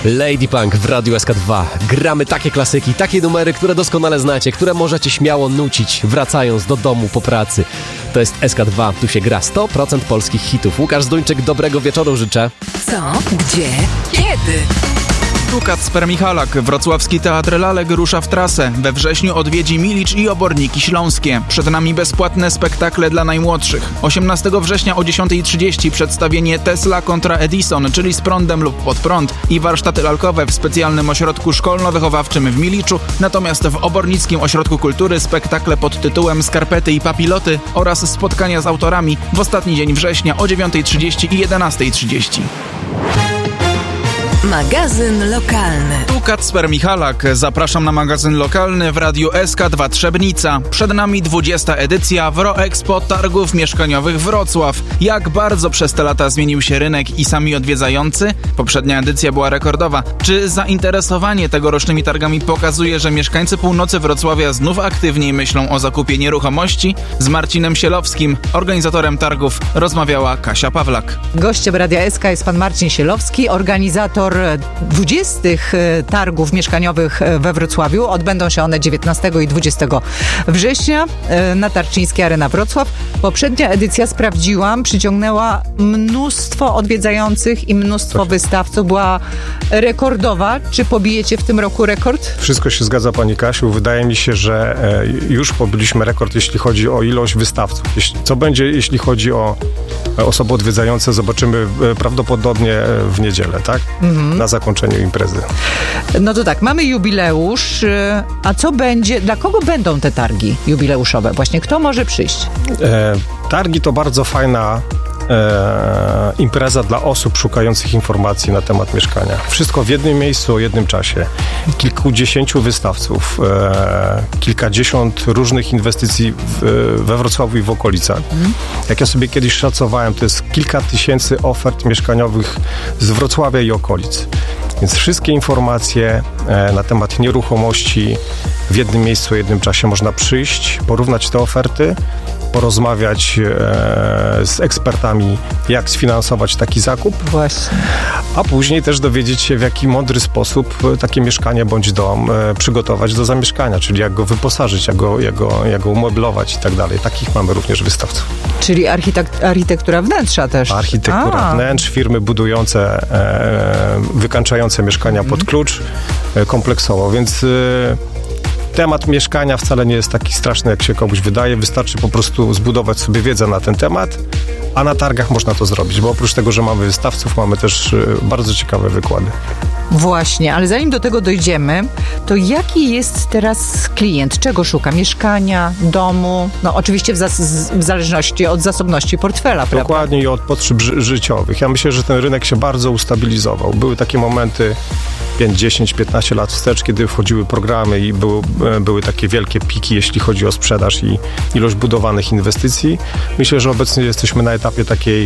Lady Punk w Radiu SK2. Gramy takie klasyki, takie numery, które doskonale znacie, które możecie śmiało nucić, wracając do domu po pracy. To jest SK2, tu się gra 100% polskich hitów. Łukasz Zduńczyk, dobrego wieczoru życzę. Co? Gdzie? Kiedy? Tu Kacper Michalak. Wrocławski Teatr Lalek rusza w trasę. We wrześniu odwiedzi Milicz i Oborniki Śląskie. Przed nami bezpłatne spektakle dla najmłodszych. 18 września o 10:30 przedstawienie Tesla kontra Edison, czyli z prądem lub pod prąd, i warsztaty lalkowe w specjalnym ośrodku szkolno-wychowawczym w Miliczu. Natomiast w Obornickim Ośrodku Kultury spektakle pod tytułem Skarpety i papiloty oraz spotkania z autorami w ostatni dzień września o 9:30 i 11:30. Magazyn lokalny. Tu Kacper Michalak. Zapraszam na magazyn lokalny w Radiu SK2 Trzebnica. Przed nami 20. edycja WRO-Expo Targów Mieszkaniowych Wrocław. Jak bardzo przez te lata zmienił się rynek i sami odwiedzający? Poprzednia edycja była rekordowa. Czy zainteresowanie tegorocznymi targami pokazuje, że mieszkańcy północy Wrocławia znów aktywniej myślą o zakupie nieruchomości? Z Marcinem Sielowskim, organizatorem targów, rozmawiała Kasia Pawlak. Gościem Radia SK jest pan Marcin Sielowski, organizator 20. targów mieszkaniowych we Wrocławiu. Odbędą się one 19 i 20 września na Tarczyńskiej Arena Wrocław. Poprzednia edycja, sprawdziłam, przyciągnęła mnóstwo odwiedzających i mnóstwo wystawców. Była rekordowa. Czy pobijecie w tym roku rekord? Wszystko się zgadza, pani Kasiu. Wydaje mi się, że już pobiliśmy rekord, jeśli chodzi o ilość wystawców. Co będzie, jeśli chodzi o osoby odwiedzające, zobaczymy prawdopodobnie w niedzielę, tak? Na zakończeniu imprezy. No to tak, mamy jubileusz, a co będzie, dla kogo będą te targi jubileuszowe? Właśnie kto może przyjść? Targi to bardzo fajna impreza dla osób szukających informacji na temat mieszkania. Wszystko w jednym miejscu, o jednym czasie. Kilkudziesięciu wystawców, kilkadziesiąt różnych inwestycji we Wrocławiu i w okolicach. Jak ja sobie kiedyś szacowałem, to jest kilka tysięcy ofert mieszkaniowych z Wrocławia i okolic. Więc wszystkie informacje na temat nieruchomości w jednym miejscu, o jednym czasie można przyjść, porównać te oferty, porozmawiać z ekspertami, jak sfinansować taki zakup. Właśnie. A później też dowiedzieć się, w jaki mądry sposób takie mieszkanie bądź dom przygotować do zamieszkania, czyli jak go wyposażyć, jak go umeblować i tak dalej. Takich mamy również wystawców. Czyli architektura wnętrza też. Architektura wnętrz, firmy budujące, wykańczające mieszkania pod klucz kompleksowo, więc temat mieszkania wcale nie jest taki straszny, jak się komuś wydaje. Wystarczy po prostu zbudować sobie wiedzę na ten temat, a na targach można to zrobić, bo oprócz tego, że mamy wystawców, mamy też bardzo ciekawe wykłady. Właśnie, ale zanim do tego dojdziemy, to jaki jest teraz klient? Czego szuka? Mieszkania, domu? No oczywiście w zależności od zasobności portfela, prawda? Dokładnie, i od potrzeb życiowych. Ja myślę, że ten rynek się bardzo ustabilizował. Były takie momenty 5, 10, 15 lat wstecz, kiedy wchodziły programy i były takie wielkie piki, jeśli chodzi o sprzedaż i ilość budowanych inwestycji. Myślę, że obecnie jesteśmy na etapie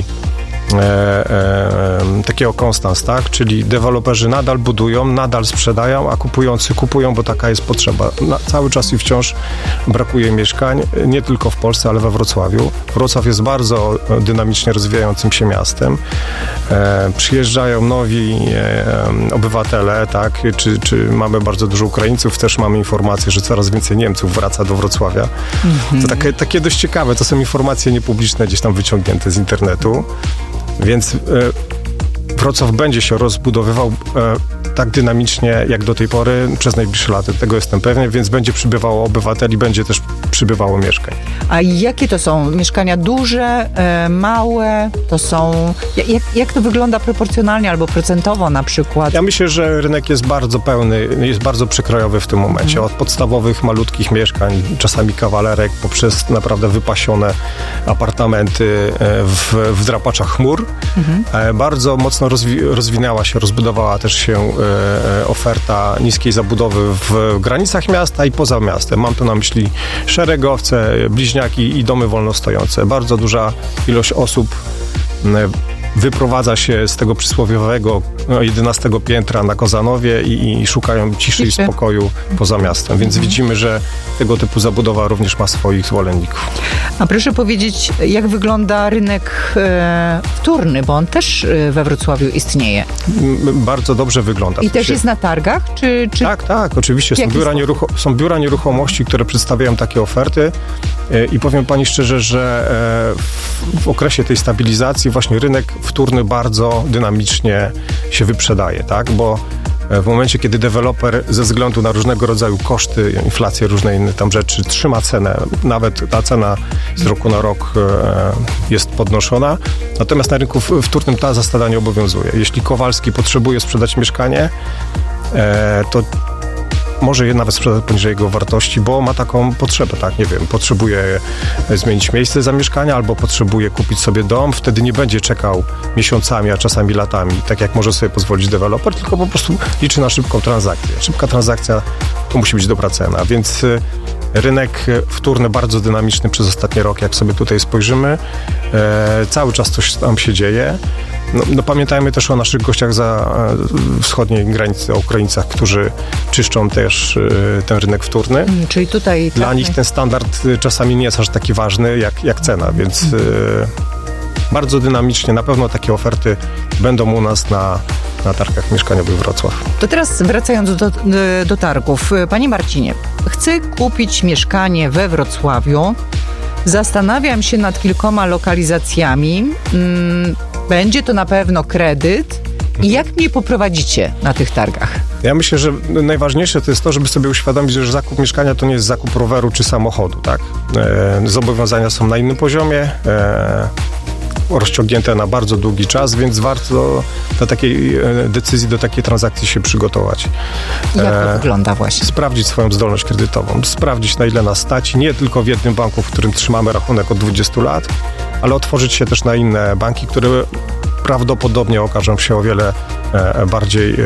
takiego konstans, tak? Czyli deweloperzy nadal budują, nadal sprzedają, a kupujący kupują, bo taka jest potrzeba. Cały czas i wciąż brakuje mieszkań, nie tylko w Polsce, ale we Wrocławiu. Wrocław jest bardzo dynamicznie rozwijającym się miastem. Przyjeżdżają nowi obywatele, tak? Czy mamy bardzo dużo Ukraińców, też mamy informację, że coraz więcej Niemców wraca do Wrocławia. To takie dość ciekawe, to są informacje niepubliczne, gdzieś tam wyciągnięte z internetu. Więc Wrocław będzie się rozbudowywał tak dynamicznie jak do tej pory przez najbliższe lata. Tego jestem pewien, więc będzie przybywało obywateli, będzie też przybywało mieszkań. A jakie to są mieszkania? Duże, małe? To są... Jak to wygląda proporcjonalnie albo procentowo na przykład? Ja myślę, że rynek jest bardzo pełny, jest bardzo przekrojowy w tym momencie. Od podstawowych, malutkich mieszkań, czasami kawalerek, poprzez naprawdę wypasione apartamenty w drapaczach chmur. Bardzo mocno rozbudowała też się oferta niskiej zabudowy w granicach miasta i poza miastem. Mam tu na myśli szeregowce, bliźniaki i domy wolnostojące. Bardzo duża ilość osób wyprowadza się z tego przysłowiowego 11 piętra na Kozanowie i szukają ciszy i spokoju poza miastem. Więc widzimy, że tego typu zabudowa również ma swoich zwolenników. A proszę powiedzieć, jak wygląda rynek wtórny, bo on też we Wrocławiu istnieje. Bardzo dobrze wygląda. I też jest na targach? Czy... Tak, oczywiście. Są biura nieruchomości, które przedstawiają takie oferty i powiem pani szczerze, że w okresie tej stabilizacji właśnie rynek wtórny bardzo dynamicznie się wyprzedaje, tak? Bo w momencie, kiedy deweloper ze względu na różnego rodzaju koszty, inflację, różne inne tam rzeczy, trzyma cenę, nawet ta cena z roku na rok jest podnoszona, natomiast na rynku wtórnym ta zasada nie obowiązuje. Jeśli Kowalski potrzebuje sprzedać mieszkanie, to może je nawet sprzedać poniżej jego wartości, bo ma taką potrzebę, tak, nie wiem, potrzebuje zmienić miejsce zamieszkania albo potrzebuje kupić sobie dom, wtedy nie będzie czekał miesiącami, a czasami latami, tak jak może sobie pozwolić deweloper, tylko po prostu liczy na szybką transakcję. Szybka transakcja to musi być dobra cena, więc rynek wtórny bardzo dynamiczny przez ostatni rok, jak sobie tutaj spojrzymy. Cały czas coś tam się dzieje. No, pamiętajmy też o naszych gościach za wschodniej granicy, o Ukraińcach, którzy czyszczą też ten rynek wtórny. Czyli tutaj... Dla nich ten standard czasami nie jest aż taki ważny jak cena, więc bardzo dynamicznie na pewno takie oferty będą u nas na targach mieszkaniowych Wrocław. To teraz wracając do targów. Panie Marcinie, chcę kupić mieszkanie we Wrocławiu. Zastanawiam się nad kilkoma lokalizacjami. Będzie to na pewno kredyt. I jak mnie poprowadzicie na tych targach? Ja myślę, że najważniejsze to jest to, żeby sobie uświadomić, że zakup mieszkania to nie jest zakup roweru czy samochodu, tak? Zobowiązania są na innym poziomie, rozciągnięte na bardzo długi czas, więc warto do takiej decyzji, do takiej transakcji się przygotować. Jak to wygląda właśnie? Sprawdzić swoją zdolność kredytową, sprawdzić, na ile nas stać, nie tylko w jednym banku, w którym trzymamy rachunek od 20 lat, ale otworzyć się też na inne banki, które prawdopodobnie okażą się o wiele bardziej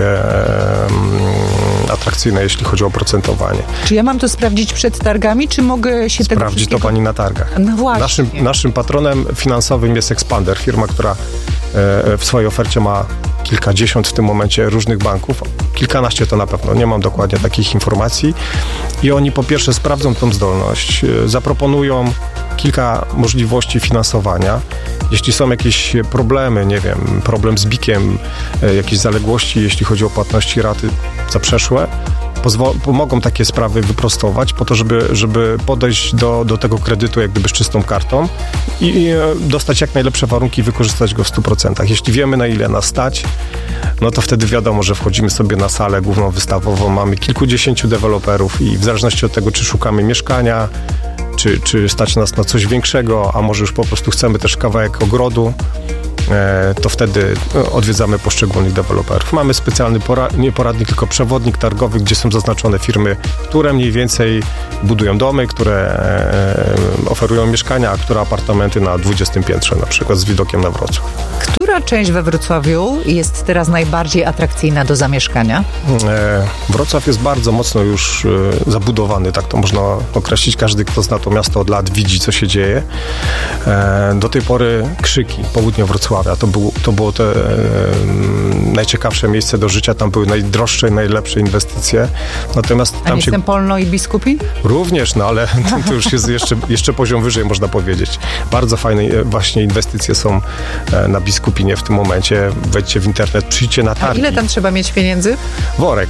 atrakcyjne, jeśli chodzi o oprocentowanie. Czy ja mam to sprawdzić przed targami, czy mogę się tego sprawdzić to pani na targach. No właśnie. Naszym patronem finansowym jest Expander, firma, która w swojej ofercie ma kilkadziesiąt w tym momencie różnych banków, kilkanaście to na pewno, nie mam dokładnie takich informacji i oni po pierwsze sprawdzą tą zdolność, zaproponują kilka możliwości finansowania. Jeśli są jakieś problemy, nie wiem, problem z BIK-iem, jakieś zaległości, jeśli chodzi o płatności raty za przeszłe, pomogą takie sprawy wyprostować po to, żeby podejść do tego kredytu jak gdyby z czystą kartą i dostać jak najlepsze warunki i wykorzystać go w 100%. Jeśli wiemy, na ile nas stać, no to wtedy wiadomo, że wchodzimy sobie na salę główną wystawową, mamy kilkudziesięciu deweloperów i w zależności od tego, czy szukamy mieszkania, czy stać nas na coś większego, a może już po prostu chcemy też kawałek ogrodu, to wtedy odwiedzamy poszczególnych deweloperów. Mamy specjalny nie poradnik, tylko przewodnik targowy, gdzie są zaznaczone firmy, które mniej więcej budują domy, które oferują mieszkania, a które apartamenty na 20 piętrze, na przykład z widokiem na Wrocław. Która część we Wrocławiu jest teraz najbardziej atrakcyjna do zamieszkania? Wrocław jest bardzo mocno już zabudowany, tak to można określić. Każdy, kto zna to miasto od lat, widzi, co się dzieje. Do tej pory Krzyki, południe Wrocławia, to było te najciekawsze miejsce do życia, tam były najdroższe i najlepsze inwestycje. Natomiast tam Sępolno i Biskupin? Również, no ale to już jest jeszcze poziom wyżej, można powiedzieć. Bardzo fajne właśnie inwestycje są na Biskupinie w tym momencie. Wejdźcie w internet, przyjdźcie na targi. A ile tam trzeba mieć pieniędzy? Worek.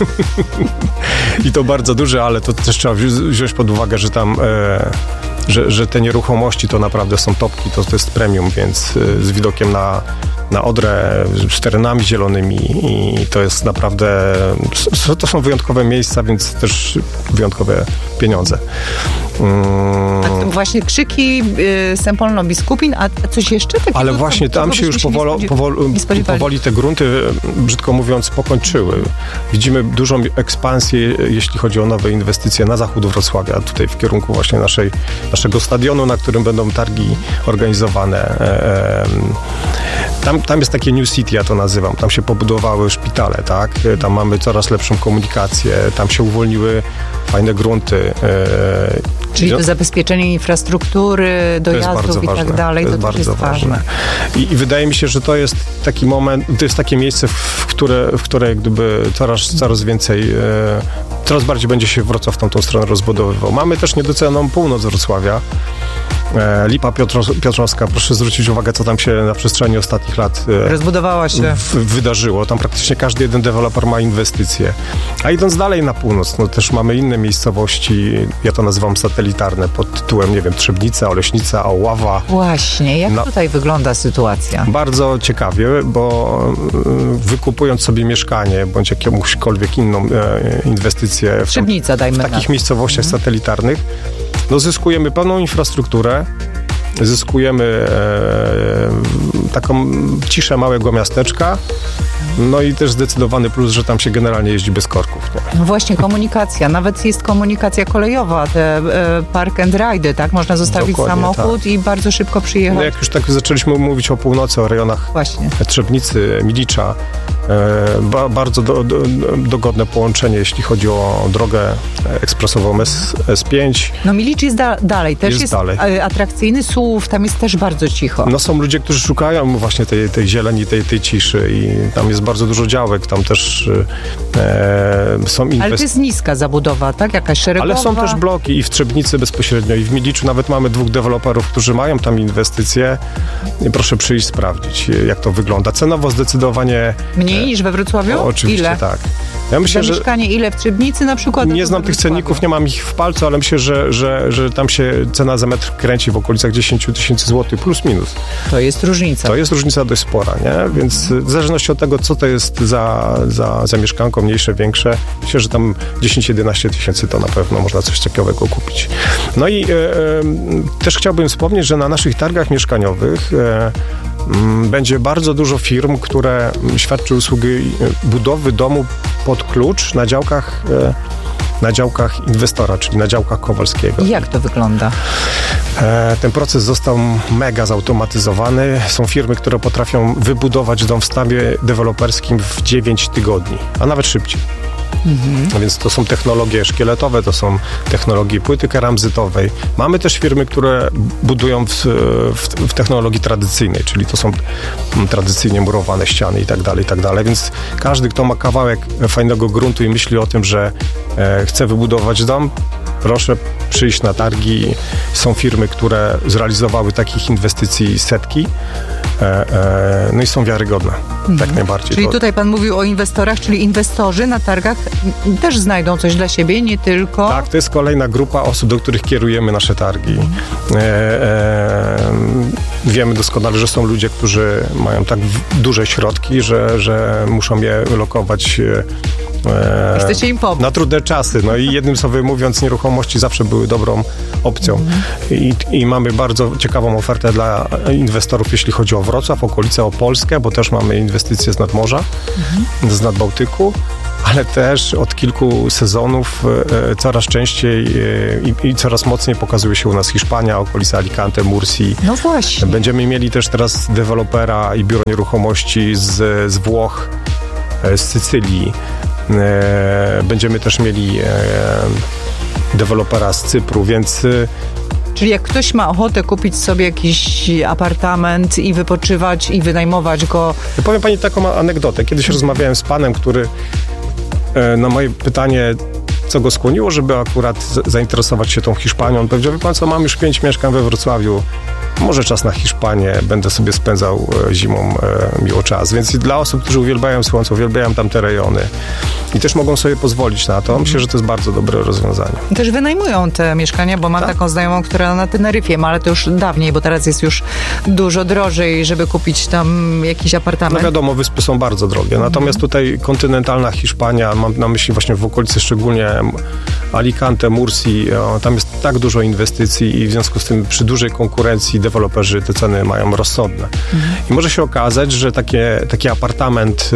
I to bardzo duże, ale to też trzeba wziąć pod uwagę, że tam że te nieruchomości to naprawdę są topki, to jest premium, więc z widokiem na Odrę, z terenami zielonymi i to jest naprawdę, to są wyjątkowe miejsca, więc też wyjątkowe pieniądze. A właśnie Krzyki, Sępolno, Biskupin, a coś jeszcze takiego? Ale właśnie tam się już powoli te grunty, brzydko mówiąc, pokończyły. Widzimy dużą ekspansję, jeśli chodzi o nowe inwestycje na zachód Wrocławia, tutaj w kierunku właśnie naszego stadionu, na którym będą targi organizowane. Tam jest takie New City, ja to nazywam. Tam się pobudowały szpitale, tak? Tam mamy coraz lepszą komunikację, tam się uwolniły fajne grunty. Czyli to zabezpieczenie infrastruktury, dojazdów i tak dalej, to też jest ważne. I wydaje mi się, że to jest taki moment, to jest takie miejsce, w które jak gdyby coraz więcej, coraz bardziej będzie się Wrocław w tamtą stronę rozbudowywał. Mamy też niedocenioną północ Wrocławia. Lipa Piotrowska, proszę zwrócić uwagę, co tam się na przestrzeni ostatnich lat rozbudowała się. Wydarzyło. Tam praktycznie każdy jeden deweloper ma inwestycje. A idąc dalej na północ, no też mamy inne miejscowości, ja to nazywam satelitarne, pod tytułem, nie wiem, Trzebnica, Oleśnica, Oława. Właśnie, jak tutaj wygląda sytuacja? Bardzo ciekawie, bo wykupując sobie mieszkanie, bądź jakąśkolwiek inną inwestycję Trzebnica, dajmy w takich miejscowościach satelitarnych, no zyskujemy pełną infrastrukturę, zyskujemy taką ciszę małego miasteczka, no i też zdecydowany plus, że tam się generalnie jeździ bez korków. Nie? No właśnie, komunikacja. Nawet jest komunikacja kolejowa, te park and ride, tak? Można zostawić Dokładnie, samochód i bardzo szybko przyjechać. No jak już tak zaczęliśmy mówić o północy, o rejonach Trzebnicy, Milicza, bardzo dogodne połączenie, jeśli chodzi o drogę ekspresową S5. No Milicz jest dalej, też jest dalej. Atrakcyjny, Słów, tam jest też bardzo cicho. No są ludzie, którzy szukają właśnie tej zieleni, tej ciszy i tam jest bardzo dużo działek, tam też są inwestycje. Ale to jest niska zabudowa, tak? Jakaś szeregowa. Ale są też bloki i w Trzebnicy bezpośrednio i w Miliczu nawet mamy 2 deweloperów, którzy mają tam inwestycje. Proszę przyjść, sprawdzić, jak to wygląda. Cenowo zdecydowanie mniej niż we Wrocławiu? Oczywiście, ile? Tak. Ja myślę, za mieszkanie ile w Trzebnicy na przykład? Nie znam tych cenników, nie mam ich w palcu, ale myślę, że tam się cena za metr kręci w okolicach 10 000 złotych plus minus. To jest różnica. To jest różnica dość spora, nie? Więc w zależności od tego, co to jest za mieszkanko, mniejsze, większe, myślę, że tam 10-11 tysięcy to na pewno można coś takiego kupić. No i też chciałbym wspomnieć, że na naszych targach mieszkaniowych będzie bardzo dużo firm, które świadczy usługi budowy domu pod klucz na działkach inwestora, czyli na działkach Kowalskiego. I jak to wygląda? Ten proces został mega zautomatyzowany. Są firmy, które potrafią wybudować dom w stanie deweloperskim w 9 tygodni, a nawet szybciej. Mhm. Więc to są technologie szkieletowe, to są technologie płyty keramzytowej. Mamy też firmy, które budują w technologii tradycyjnej, czyli to są tradycyjnie murowane ściany i tak dalej, więc każdy, kto ma kawałek fajnego gruntu i myśli o tym, że chce wybudować dom, proszę przyjść na targi. Są firmy, które zrealizowały takich inwestycji setki, no i są wiarygodne, tak najbardziej. Czyli tutaj pan mówił o inwestorach, czyli inwestorzy na targach też znajdą coś dla siebie, nie tylko... Tak, to jest kolejna grupa osób, do których kierujemy nasze targi. Wiemy doskonale, że są ludzie, którzy mają tak duże środki, że muszą je lokować chcecie im pomóc. Na trudne czasy. No i jednym słowem mówiąc, nieruchomości zawsze były dobrą opcją. I mamy bardzo ciekawą ofertę dla inwestorów, jeśli chodzi o Wrocław, okolice, o Polskę, bo też mamy inwestycje z nadmorza, z nadbałtyku, ale też od kilku sezonów coraz częściej i coraz mocniej pokazuje się u nas Hiszpania, okolice Alicante, Mursji. No właśnie. Będziemy mieli też teraz dewelopera i biuro nieruchomości z Włoch, z Sycylii. Będziemy też mieli dewelopera z Cypru, więc... Czyli jak ktoś ma ochotę kupić sobie jakiś apartament i wypoczywać i wynajmować go... Ja powiem pani taką anegdotę. Kiedyś rozmawiałem z panem, który na moje pytanie, co go skłoniło, żeby akurat zainteresować się tą Hiszpanią, on powiedział: wie pan co, mam już 5 mieszkań we Wrocławiu, może czas na Hiszpanię, będę sobie spędzał zimą miło czas. Więc dla osób, którzy uwielbiają słońce, uwielbiają tamte rejony i też mogą sobie pozwolić na to, myślę, że to jest bardzo dobre rozwiązanie. Też wynajmują te mieszkania, bo mam taką znajomą, która na Teneryfie ma, ale to już dawniej, bo teraz jest już dużo drożej, żeby kupić tam jakiś apartament. No wiadomo, wyspy są bardzo drogie, natomiast tutaj kontynentalna Hiszpania, mam na myśli właśnie w okolicy szczególnie Alicante, Mursji, tam jest tak dużo inwestycji i w związku z tym przy dużej konkurencji deweloperzy te ceny mają rozsądne. I może się okazać, że taki apartament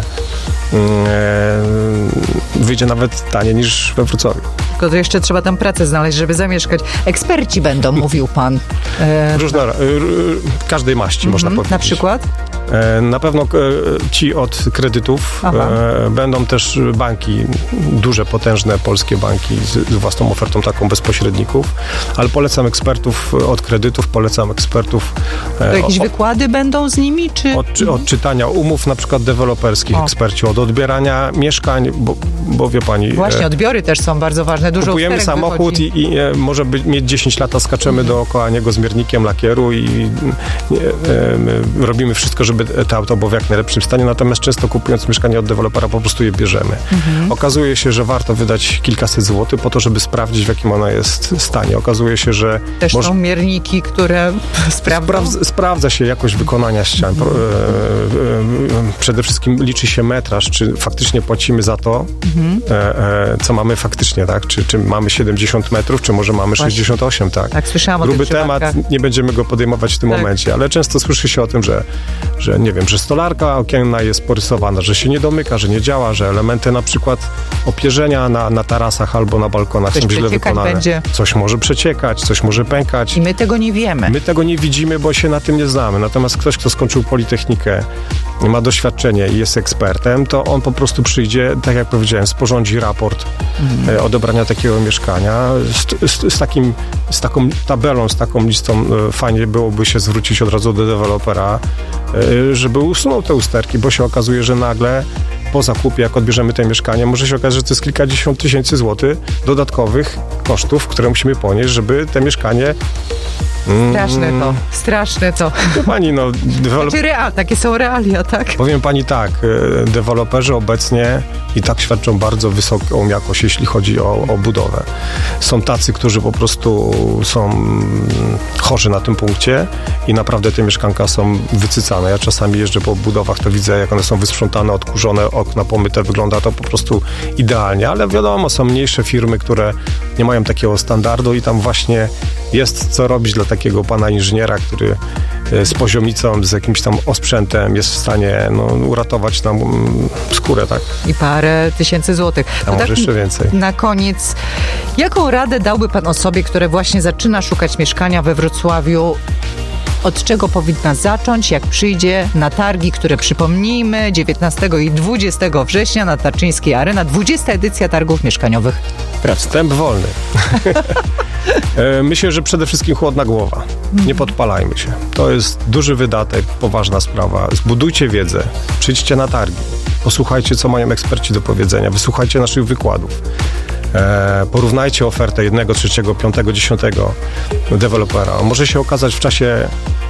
wyjdzie nawet taniej niż we Wrocławiu. Tylko to jeszcze trzeba tam pracę znaleźć, żeby zamieszkać. Eksperci będą, mówił pan. Różne, każdej maści można powiedzieć. Na przykład? Na pewno ci od kredytów będą też banki, duże, potężne polskie banki z własną ofertą taką bez pośredników, ale polecam ekspertów od kredytów, polecam ekspertów... To jakieś wykłady będą z nimi, czy... Od czytania umów na przykład deweloperskich, eksperci od odbierania mieszkań, bo wie pani... Właśnie, odbiory też są bardzo ważne. Dużo kupujemy samochód i może mieć 10 lat, a skaczemy dookoła niego z miernikiem lakieru i robimy wszystko, żeby to auto było w jak najlepszym stanie, natomiast często kupując mieszkanie od dewelopera po prostu je bierzemy. Okazuje się, że warto wydać kilkaset złotych po to, żeby sprawdzić, w jakim ona jest stanie. Okazuje się, że... Też są mierniki, które sprawdza się jakość wykonania ścian. Przede wszystkim liczy się metraż, czy faktycznie płacimy za to, co mamy faktycznie, tak? Czy mamy 70 metrów, czy może mamy 68, tak? Tak, słyszałam Gruby o tych temat, nie będziemy go podejmować w tym momencie, ale często słyszy się o tym, że nie wiem, że stolarka okienna jest porysowana, że się nie domyka, że nie działa, że elementy na przykład opierzenia na tarasach albo na balkonach są źle wykonane. Będzie. Coś może przeciekać, coś może pękać. I my tego nie wiemy. My tego nie widzimy, bo się na tym nie znamy. Natomiast ktoś, kto skończył Politechnikę, ma doświadczenie i jest ekspertem, to on po prostu przyjdzie, tak jak powiedziałem, sporządzi raport odebrania takiego mieszkania z taką tabelą, z taką listą. Fajnie byłoby się zwrócić od razu do dewelopera, żeby usunął te usterki, bo się okazuje, że nagle po zakupie, jak odbierzemy te mieszkanie, może się okazać, że to jest kilkadziesiąt tysięcy złotych dodatkowych kosztów, które musimy ponieść, żeby te mieszkanie... Straszne to. Pani, takie są realia, tak? Powiem pani tak, deweloperzy obecnie i tak świadczą bardzo wysoką jakość, jeśli chodzi o budowę. Są tacy, którzy po prostu są chorzy na tym punkcie i naprawdę te mieszkanka są wycycane. Ja czasami jeżdżę po budowach, to widzę, jak one są wysprzątane, odkurzone, okna pomyte, wygląda to po prostu idealnie, ale wiadomo, są mniejsze firmy, które nie mają takiego standardu i tam właśnie jest co robić dla takiego pana inżyniera, który z poziomicą, z jakimś tam osprzętem jest w stanie uratować nam skórę, tak? I parę tysięcy złotych. A może jeszcze więcej. Na koniec, jaką radę dałby pan osobie, która właśnie zaczyna szukać mieszkania we Wrocławiu? Od czego powinna zacząć, jak przyjdzie na targi, które przypomnijmy 19 i 20 września na Tarczyńskiej Arena, 20. edycja targów mieszkaniowych. Wstęp wolny. Myślę, że przede wszystkim chłodna głowa. Nie podpalajmy się. To jest duży wydatek, poważna sprawa. Zbudujcie wiedzę, przyjdźcie na targi, posłuchajcie, co mają eksperci do powiedzenia, wysłuchajcie naszych wykładów. Porównajcie ofertę 1, 3, 5, 10 dewelopera. Może się okazać w czasie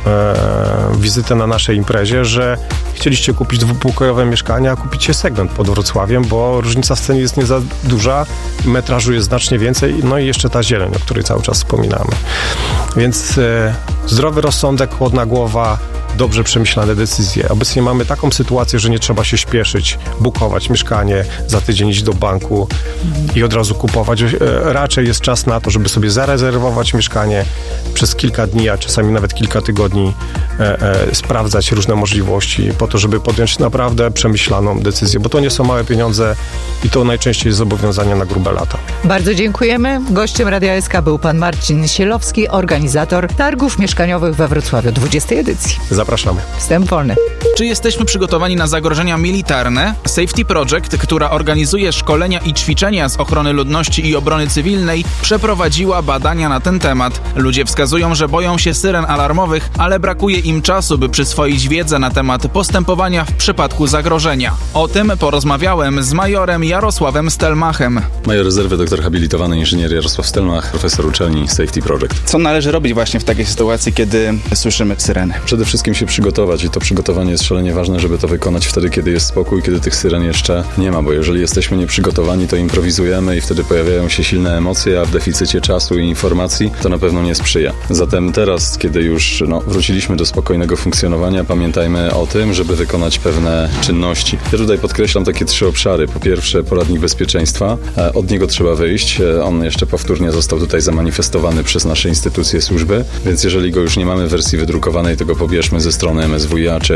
wizyty na naszej imprezie, że chcieliście kupić dwupokojowe mieszkania, a kupicie segment pod Wrocławiem, bo różnica w cenie jest nie za duża, metrażu jest znacznie więcej, no i jeszcze ta zieleń, o której cały czas wspominamy. Więc zdrowy rozsądek, chłodna głowa, dobrze przemyślane decyzje. Obecnie mamy taką sytuację, że nie trzeba się śpieszyć, bukować mieszkanie, za tydzień iść do banku i od razu kupować. Raczej jest czas na to, żeby sobie zarezerwować mieszkanie przez kilka dni, a czasami nawet kilka tygodni, sprawdzać różne możliwości po to, żeby podjąć naprawdę przemyślaną decyzję, bo to nie są małe pieniądze i to najczęściej jest zobowiązanie na grube lata. Bardzo dziękujemy. Gościem Radia SK był pan Marcin Sielowski, organizator targów mieszkaniowych we Wrocławiu 20. edycji. Zapraszamy. Wstęp wolny. Czy jesteśmy przygotowani na zagrożenia militarne? Safety Project, która organizuje szkolenia i ćwiczenia z ochrony ludności i obrony cywilnej, przeprowadziła badania na ten temat. Ludzie wskazują, że boją się syren alarmowych, ale brakuje im czasu, by przyswoić wiedzę na temat postępowania w przypadku zagrożenia. O tym porozmawiałem z majorem Jarosławem Stelmachem. Major rezerwy, doktor habilitowany inżynier Jarosław Stelmach, profesor uczelni Safety Project. Co należy robić właśnie w takiej sytuacji, kiedy słyszymy syreny? Przede wszystkim się przygotować i to przygotowanie jest szalenie ważne, żeby to wykonać wtedy, kiedy jest spokój, kiedy tych syren jeszcze nie ma, bo jeżeli jesteśmy nieprzygotowani, to improwizujemy i wtedy pojawiają się silne emocje, a w deficycie czasu i informacji to na pewno nie sprzyja. Zatem teraz, kiedy już wróciliśmy do spokojnego funkcjonowania, pamiętajmy o tym, żeby wykonać pewne czynności. Ja tutaj podkreślam takie 3 obszary. Po pierwsze, poradnik bezpieczeństwa. Od niego trzeba wyjść. On jeszcze powtórnie został tutaj zamanifestowany przez nasze instytucje, służby, więc jeżeli go już nie mamy w wersji wydrukowanej, to go pobierzmy ze strony MSWiA czy RCB.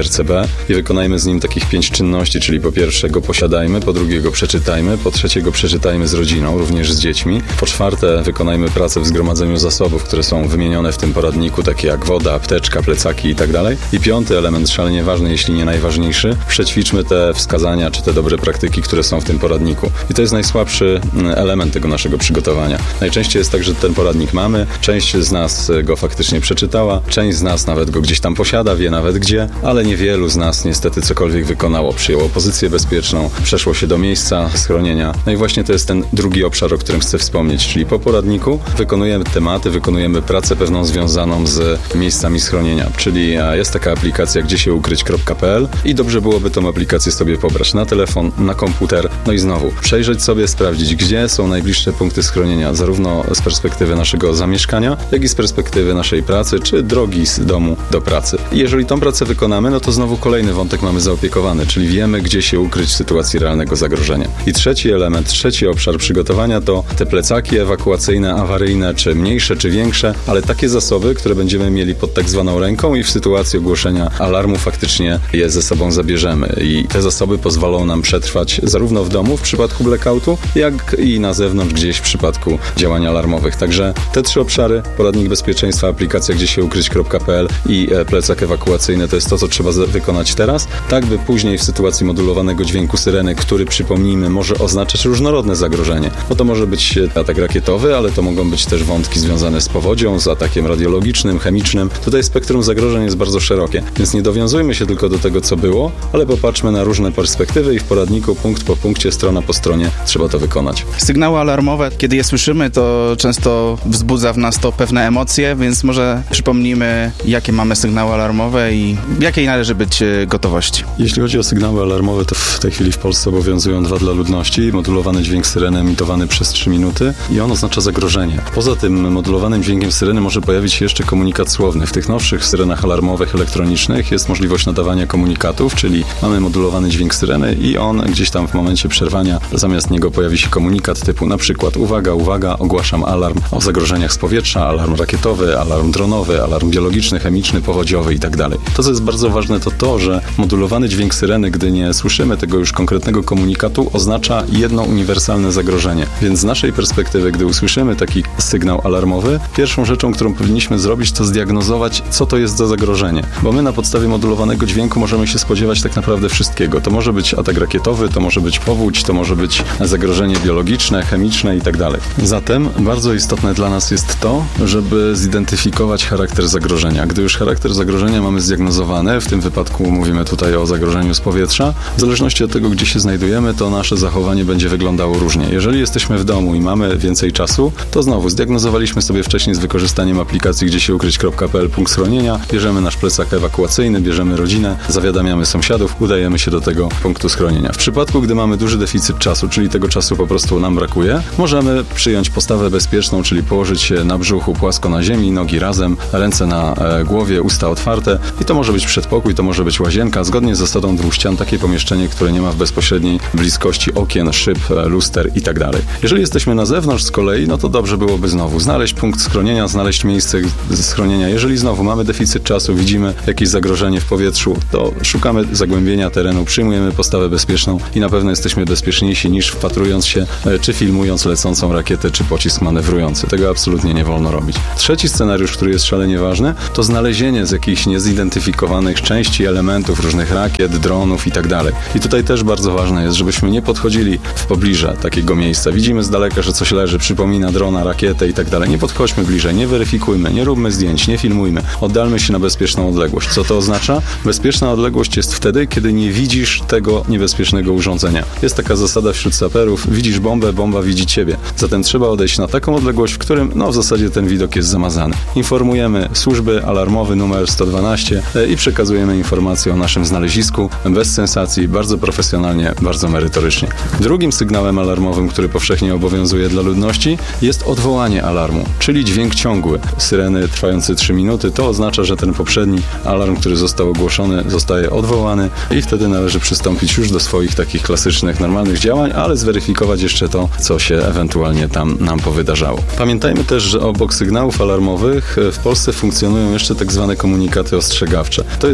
tle i wykonajmy z nim takich 5 czynności, czyli po pierwsze go posiadajmy, po drugie go przeczytajmy, po trzecie go przeczytajmy z rodziną, również z dziećmi, po czwarte wykonajmy pracę w zgromadzeniu zasobów, które są wymienione w tym poradniku, takie jak woda, apteczka, plecaki i tak dalej. I piąty element, szalenie ważny, jeśli nie najważniejszy, przećwiczmy te wskazania czy te dobre praktyki, które są w tym poradniku. I to jest najsłabszy element tego naszego przygotowania. Najczęściej jest tak, że ten poradnik mamy, część z nas go faktycznie przeczytała, część z nas nawet go gdzieś tam posiada, wie nawet gdzie, ale niewielu z nas niestety cokolwiek wykonało. Przyjęło pozycję bezpieczną, przeszło się do miejsca schronienia. No i właśnie to jest ten drugi obszar, o którym chcę wspomnieć, czyli po poradniku wykonujemy tematy, wykonujemy pracę pewną związaną z miejscami schronienia, czyli jest taka aplikacja gdziesieuukryć.pl i dobrze byłoby tą aplikację sobie pobrać na telefon, na komputer, no i znowu przejrzeć sobie, sprawdzić, gdzie są najbliższe punkty schronienia, zarówno z perspektywy naszego zamieszkania, jak i z perspektywy naszej pracy, czy drogi z domu do pracy. I jeżeli tą pracę wykonamy, no to znowu kolejny wątek mamy zaopiekowany, czyli wiemy, gdzie się ukryć w sytuacji realnego zagrożenia. I trzeci element, trzeci obszar przygotowania to te plecaki ewakuacyjne, awaryjne, czy mniejsze, czy większe, ale takie zasoby, które będziemy mieli pod tak zwaną ręką i w sytuacji ogłoszenia alarmu faktycznie je ze sobą zabierzemy. I te zasoby pozwolą nam przetrwać zarówno w domu w przypadku blackoutu, jak i na zewnątrz gdzieś w przypadku działań alarmowych. Także te 3 obszary, poradnik bezpieczeństwa, aplikacja gdziesieuukryć.pl i plecak ewakuacyjny to jest to, co trzeba wykonać teraz, tak by później w sytuacji modulowanego dźwięku syreny, który przypomnijmy może oznaczać różnorodne zagrożenie, bo to może być atak rakietowy, ale to mogą być też wątki związane z powodzią, z atakiem radiologicznym, chemicznym. Tutaj spektrum zagrożeń jest bardzo szerokie, więc nie dowiązujmy się tylko do tego, co było, ale popatrzmy na różne perspektywy i w poradniku punkt po punkcie, strona po stronie trzeba to wykonać. Sygnały alarmowe, kiedy je słyszymy, to często wzbudza w nas to pewne emocje, więc może przypomnijmy, jakie mamy sygnały alarmowe i jakiej należy być gotowości. Jeśli chodzi o sygnały alarmowe, to w tej chwili w Polsce obowiązują 2 dla ludności. Modulowany dźwięk syreny emitowany przez 3 minuty i on oznacza zagrożenie. Poza tym modulowanym dźwiękiem syreny może pojawić się jeszcze komunikat słowny. W tych nowszych syrenach alarmowych elektronicznych jest możliwość nadawania komunikatów, czyli mamy modulowany dźwięk syreny i on gdzieś tam w momencie przerwania zamiast niego pojawi się komunikat typu na przykład uwaga, uwaga, ogłaszam alarm o zagrożeniach z powietrza, alarm rakietowy, alarm dronowy, alarm biologiczny, chemiczny, powodziowy i tak dalej. To, co jest bardzo ważne, to, że modulowany dźwięk syreny, gdy nie słyszymy tego już konkretnego komunikatu, oznacza jedno uniwersalne zagrożenie. Więc z naszej perspektywy, gdy usłyszymy taki sygnał alarmowy, pierwszą rzeczą, którą powinniśmy zrobić, to zdiagnozować, co to jest za zagrożenie. Bo my na podstawie modulowanego dźwięku możemy się spodziewać tak naprawdę wszystkiego. To może być atak rakietowy, to może być powódź, to może być zagrożenie biologiczne, chemiczne i tak dalej. Zatem bardzo istotne dla nas jest to, żeby zidentyfikować charakter zagrożenia. Gdy już charakter zagrożenia mamy zdiagnozowany, w tym wypadku mówimy tutaj o zagrożeniu z powietrza, w zależności od tego, gdzie się znajdujemy, to nasze zachowanie będzie wyglądało różnie. Jeżeli jesteśmy w domu i mamy więcej czasu, to znowu zdiagnozowaliśmy sobie wcześniej z wykorzystaniem aplikacji gdziesieuukryć.pl punkt schronienia, bierzemy nasz plecak ewakuacyjny, bierzemy rodzinę, zawiadamiamy sąsiadów, udajemy się do tego punktu schronienia. W przypadku, gdy mamy duży deficyt czasu, czyli tego czasu po prostu nam brakuje, możemy przyjąć postawę bezpieczną, czyli położyć się na brzuchu płasko na ziemi, nogi razem, ręce na głowie, usta otwarte i to może być przedpokój, to może być łazienka, zgodnie z zasadą 2 ścian, takie pomieszczenie, które nie ma w bezpośredniej bliskości okien, szyb, luster i tak dalej. Jeżeli jesteśmy na zewnątrz z kolei, no to dobrze byłoby znowu znaleźć punkt schronienia, znaleźć miejsce schronienia. Jeżeli znowu mamy deficyt czasu, widzimy jakieś zagrożenie w powietrzu, to szukamy zagłębienia terenu, przyjmujemy postawę bezpieczną i na pewno jesteśmy bezpieczniejsi niż wpatrując się czy filmując lecącą rakietę czy pocisk manewrujący. Tego absolutnie nie wolno robić. Trzeci scenariusz, który jest szalenie ważny, to znalezienie z jakichś niezidentyfikowanych części, elementów, różnych rakiet, dronów i tak dalej. I tutaj też bardzo ważne jest, żebyśmy nie podchodzili w pobliże takiego miejsca. Widzimy z daleka, że coś leży, przypomina drona, rakietę i tak dalej. Nie podchodźmy bliżej, nie weryfikujmy, nie róbmy zdjęć, nie filmujmy. Oddalmy się na bezpieczną odległość. Co to oznacza? Bezpieczna odległość jest wtedy, kiedy nie widzisz tego niebezpiecznego urządzenia. Jest taka zasada wśród saperów, widzisz bombę, bomba widzi ciebie. Zatem trzeba odejść na taką odległość, w którym w zasadzie ten widok jest zamazany. Informujemy służby, alarmowy numer 112 i przekazujemy informacje o naszym znalezisku bez sensacji, bardzo profesjonalnie, bardzo merytorycznie. Drugim sygnałem alarmowym, który powszechnie obowiązuje dla ludności, jest odwołanie alarmu, czyli dźwięk ciągły. Syreny trwający 3 minuty, to oznacza, że ten poprzedni alarm, który został ogłoszony, zostaje odwołany i wtedy należy przystąpić już do swoich takich klasycznych, normalnych działań, ale zweryfikować jeszcze to, co się ewentualnie tam nam powydarzało. Pamiętajmy też, że obok sygnałów alarmowych w Polsce funkcjonują jeszcze tak zwane komunikaty ostrzegawcze. To jest jakby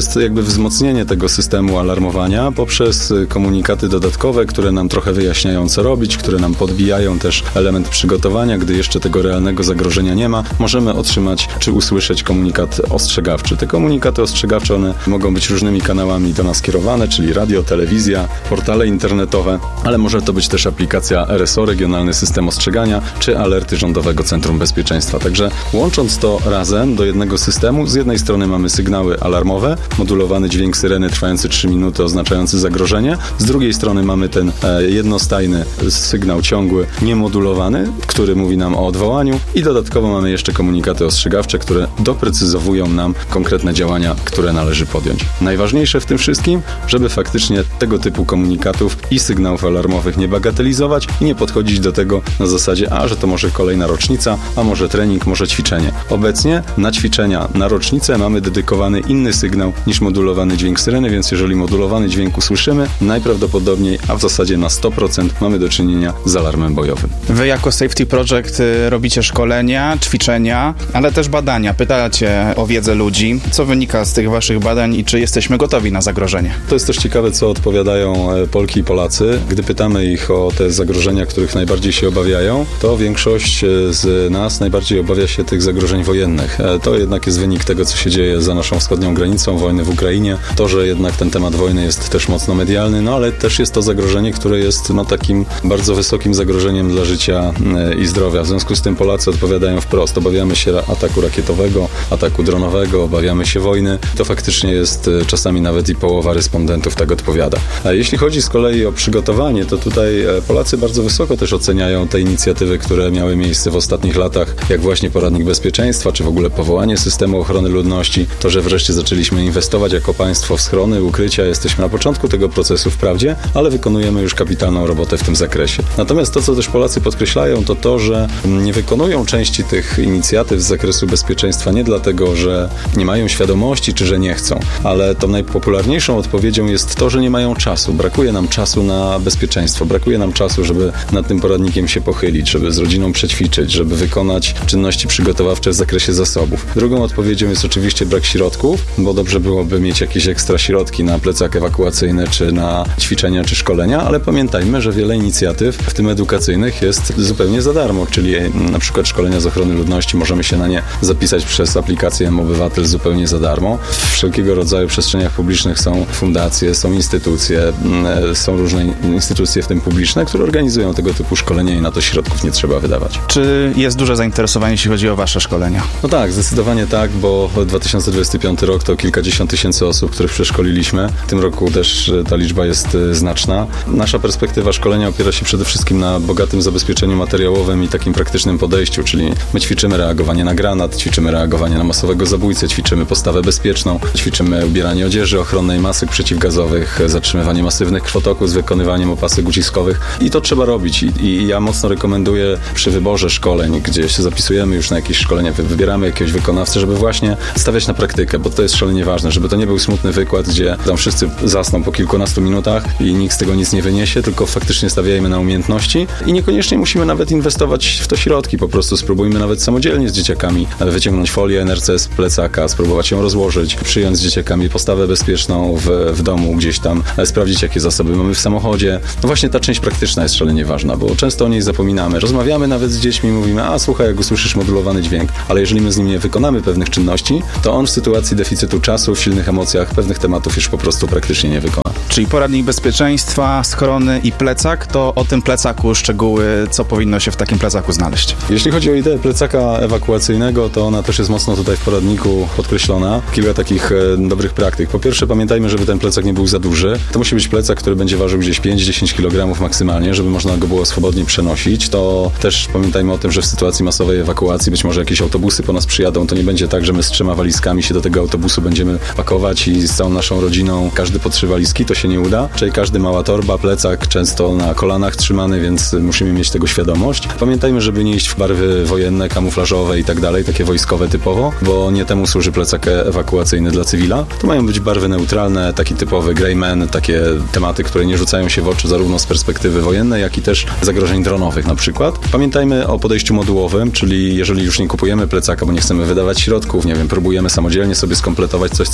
wzmocnienie tego systemu alarmowania poprzez komunikaty dodatkowe, które nam trochę wyjaśniają, co robić, które nam podbijają też element przygotowania, gdy jeszcze tego realnego zagrożenia nie ma. Możemy otrzymać czy usłyszeć komunikat ostrzegawczy. Te komunikaty ostrzegawcze, one mogą być różnymi kanałami do nas kierowane, czyli radio, telewizja, portale internetowe, ale może to być też aplikacja RSO, Regionalny System Ostrzegania, czy alerty Rządowego Centrum Bezpieczeństwa. Także łącząc to razem do jednego systemu, z jednej strony mamy sygnały alarmowe, modulowany dźwięk syreny trwający 3 minuty oznaczający zagrożenie, z drugiej strony mamy ten jednostajny sygnał ciągły, niemodulowany, który mówi nam o odwołaniu i dodatkowo mamy jeszcze komunikaty ostrzegawcze, które doprecyzowują nam konkretne działania, które należy podjąć. Najważniejsze w tym wszystkim, żeby faktycznie tego typu komunikatów i sygnałów alarmowych nie bagatelizować i nie podchodzić do tego na zasadzie, że to może kolejna rocznica, a może trening, może ćwiczenie. Obecnie na ćwiczenia, na rocznicę mamy dedykowany inny sygnał niż modulowany dźwięk syreny, więc jeżeli modulowany dźwięk usłyszymy, najprawdopodobniej, a w zasadzie na 100% mamy do czynienia z alarmem bojowym. Wy jako Safety Project robicie szkolenia, ćwiczenia, ale też badania. Pytacie o wiedzę ludzi. Co wynika z tych waszych badań i czy jesteśmy gotowi na zagrożenie? To jest też ciekawe, co odpowiadają Polki i Polacy. Gdy pytamy ich o te zagrożenia, których najbardziej się obawiają, to większość z nas najbardziej obawia się tych zagrożeń wojennych. To jednak jest wynik tego, co się dzieje za naszą wschodnią granicą, wojny w Ukrainie. To, że jednak ten temat wojny jest też mocno medialny, ale też jest to zagrożenie, które jest takim bardzo wysokim zagrożeniem dla życia i zdrowia. W związku z tym Polacy odpowiadają wprost. Obawiamy się ataku rakietowego, ataku dronowego, obawiamy się wojny. To faktycznie jest czasami nawet i połowa respondentów tak odpowiada. A jeśli chodzi z kolei o przygotowanie, to tutaj Polacy bardzo wysoko też oceniają te inicjatywy, które miały miejsce w ostatnich latach, jak właśnie poradnik bezpieczeństwa, czy w ogóle powołanie systemu ochrony ludności. To, że wreszcie zaczęliśmy inwestować jako państwo w schrony, ukrycia. Jesteśmy na początku tego procesu wprawdzie, ale wykonujemy już kapitalną robotę w tym zakresie. Natomiast to, co też Polacy podkreślają, to, że nie wykonują części tych inicjatyw z zakresu bezpieczeństwa nie dlatego, że nie mają świadomości, czy że nie chcą, ale tą najpopularniejszą odpowiedzią jest to, że nie mają czasu. Brakuje nam czasu na bezpieczeństwo, brakuje nam czasu, żeby nad tym poradnikiem się pochylić, żeby z rodziną przećwiczyć, żeby wykonać czynności przygotowawcze w zakresie zasobów. Drugą odpowiedzią jest oczywiście brak środków, bo dobrze byłoby mieć jakieś ekstra środki na plecak ewakuacyjny, czy na ćwiczenia, czy szkolenia, ale pamiętajmy, że wiele inicjatyw, w tym edukacyjnych, jest zupełnie za darmo, czyli na przykład szkolenia z ochrony ludności, możemy się na nie zapisać przez aplikację M-Obywatel zupełnie za darmo. W wszelkiego rodzaju przestrzeniach publicznych są fundacje, są instytucje, są różne instytucje, w tym publiczne, które organizują tego typu szkolenia i na to środków nie trzeba wydawać. Czy jest duże zainteresowanie, jeśli chodzi o wasze szkolenia? No tak, zdecydowanie tak, bo 2025 rok to kilkadziesiąt tysięcy osób, których przeszkoliliśmy. W tym roku też ta liczba jest znaczna. Nasza perspektywa szkolenia opiera się przede wszystkim na bogatym zabezpieczeniu materiałowym i takim praktycznym podejściu, czyli my ćwiczymy reagowanie na granat, ćwiczymy reagowanie na masowego zabójcę, ćwiczymy postawę bezpieczną, ćwiczymy ubieranie odzieży ochronnej, masek przeciwgazowych, zatrzymywanie masywnych krwotoków z wykonywaniem opasek uciskowych i to trzeba robić. I ja mocno rekomenduję przy wyborze szkoleń, gdzie się zapisujemy już na jakieś szkolenie, wybieramy jakiegoś wykonawcę, żeby właśnie stawiać na praktykę, bo to jest szalenie ważne, żeby to nie był smutny wykład, gdzie tam wszyscy zasną po kilkunastu minutach i nikt z tego nic nie wyniesie, tylko faktycznie stawiajmy na umiejętności i niekoniecznie musimy nawet inwestować w to środki, po prostu spróbujmy nawet samodzielnie z dzieciakami wyciągnąć folię NRC z plecaka, spróbować ją rozłożyć, przyjąć z dzieciakami postawę bezpieczną w domu gdzieś tam, sprawdzić jakie zasoby mamy w samochodzie. No właśnie ta część praktyczna jest szalenie ważna, bo często o niej zapominamy. Rozmawiamy nawet z dziećmi i mówimy, słuchaj, jak usłyszysz modulowany dźwięk, ale jeżeli my z nim nie wykonamy pewnych czynności, to on w sytuacji deficytu czasu, w silnych emocjach pewnych tematów już po prostu praktycznie nie wykona. Czyli poradnik bezpieczeństwa, schrony i plecak, to o tym plecaku szczegóły, co powinno się w takim plecaku znaleźć. Jeśli chodzi o ideę plecaka ewakuacyjnego, to ona też jest mocno tutaj w poradniku podkreślona. Kilka takich dobrych praktyk. Po pierwsze, pamiętajmy, żeby ten plecak nie był za duży. To musi być plecak, który będzie ważył gdzieś 5-10 kg maksymalnie, żeby można go było swobodnie przenosić. To też pamiętajmy o tym, że w sytuacji masowej ewakuacji być może jakieś autobusy po nas przyjadą. To nie będzie tak, że my z 3 walizkami się do tego autobusu będziemy pakować i z całą naszą rodziną każdy po 3 walizki. To się nie uda. Czyli każdy mała torba, plecak często na kolanach trzymany, więc musimy mieć tego świadomość. Pamiętajmy, żeby nie iść w barwy wojenne, kamuflażowe i tak dalej, takie wojskowe typowo, bo nie temu służy plecak ewakuacyjny dla cywila. To mają być barwy neutralne, taki typowy greyman, takie tematy, które nie rzucają się w oczy zarówno z perspektywy wojennej, jak i też zagrożeń dronowych na przykład. Pamiętajmy o podejściu modułowym, czyli jeżeli już nie kupujemy plecaka, bo nie chcemy wydawać środków, nie wiem, próbujemy samodzielnie sobie skompletować coś, co mamy w domu,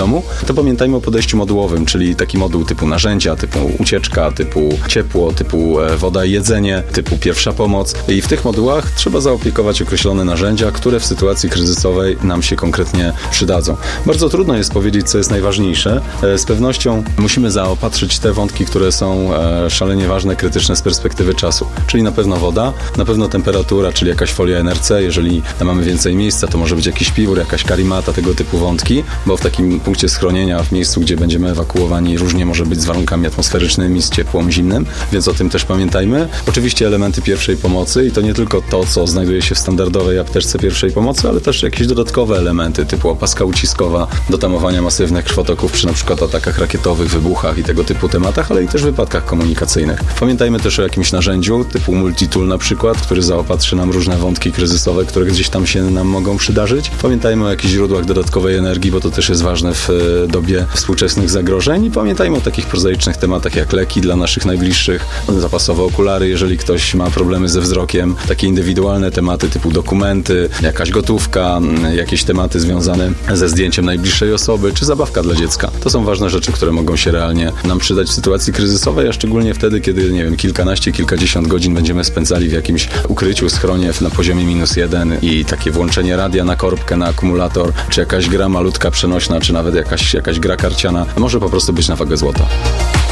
domu, to pamiętajmy o podejściu modułowym, czyli taki moduł typu narzędzia, typu ucieczka, typu ciepło, typu woda i jedzenie, typu pierwsza pomoc. I w tych modułach trzeba zaopiekować określone narzędzia, które w sytuacji kryzysowej nam się konkretnie przydadzą. Bardzo trudno jest powiedzieć, co jest najważniejsze. Z pewnością musimy zaopatrzyć te wątki, które są szalenie ważne, krytyczne z perspektywy czasu. Czyli na pewno woda, na pewno temperatura, czyli jakaś folia NRC. Jeżeli mamy więcej miejsca, to może być jakiś piwór, jakaś karimata, tego typu wątki, bo w takim punkcie schronienia, w miejscu, gdzie będziemy ewakuowani, różnie może być z warunkami atmosferycznymi, z ciepłem zimnym, więc o tym też pamiętajmy. Oczywiście elementy pierwszej pomocy i to nie tylko to, co znajduje się w standardowej apteczce pierwszej pomocy, ale też jakieś dodatkowe elementy typu opaska uciskowa do tamowania masywnych krwotoków przy na przykład atakach rakietowych, wybuchach i tego typu tematach, ale i też wypadkach komunikacyjnych. Pamiętajmy też o jakimś narzędziu typu multitool na przykład, który zaopatrzy nam różne wątki kryzysowe, które gdzieś tam się nam mogą przydarzyć. Pamiętajmy o jakichś źródłach dodatkowej energii, bo to też jest ważne w dobie współczesnych zagrożeń i pamiętajmy o takich prozaicznych tematach jak leki dla naszych najbliższych, zapasowe okulary, jeżeli ktoś ma problemy ze wzrokiem, takie indywidualne tematy typu dokumenty, jakaś gotówka, jakieś tematy związane ze zdjęciem najbliższej osoby, czy zabawka dla dziecka. To są ważne rzeczy, które mogą się realnie nam przydać w sytuacji kryzysowej, a szczególnie wtedy, kiedy, nie wiem, kilkanaście, kilkadziesiąt godzin będziemy spędzali w jakimś ukryciu, schronie na poziomie -1 i takie włączenie radia na korbkę, na akumulator, czy jakaś gra malutka przenośna, czy nawet jakaś gra karciana może po prostu być na wagę złota.